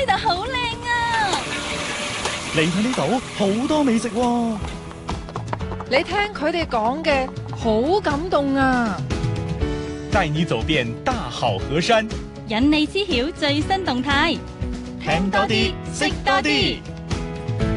呢度好靚啊！ 你睇呢度好多美食喎。 你聽佢哋講嘅，好感動啊！ 帶你走遍大好河山， 引你知曉最新動態， 聽多啲，識多啲。